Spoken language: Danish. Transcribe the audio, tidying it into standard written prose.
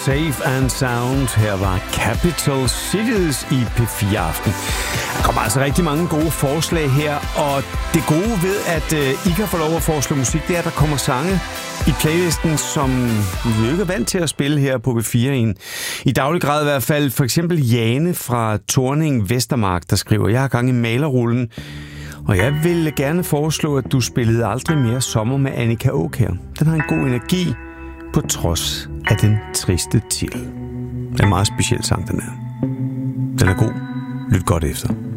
Safe and Sound. Her var Capital Cities i P4 Aften. Der kommer altså rigtig mange gode forslag her, og det gode ved, at I kan få lov at foreslå musik, det er, at der kommer sange i playlisten, som vi ikke er vant til at spille her på P4 i daglig grad i hvert fald. For eksempel Jane fra Torning Vestermark, der skriver: jeg har gang i malerrullen, og jeg vil gerne foreslå, at du spillede Aldrig mere sommer med Annika Aakjær. Den har en god energi, på trods af den triste titel. Det er en meget speciel sang, den er. Den er god. Lyt godt efter.